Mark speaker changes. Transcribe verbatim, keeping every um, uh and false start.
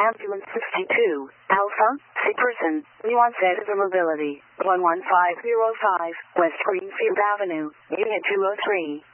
Speaker 1: Ambulance sixty-two, Alpha, C person, Nuance Editor Mobility, one one five zero five, West Greenfield Avenue, Unit two oh three.